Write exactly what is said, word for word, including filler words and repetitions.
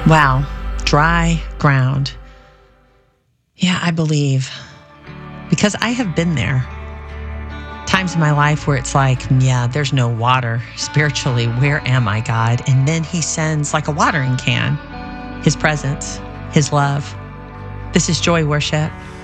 Wow. Dry ground. Yeah, I believe. Because I have been there. Times in my life where it's like, yeah, there's no water spiritually. Where am I, God? And then he sends like a watering can, his presence, his love. This is Joy Worship.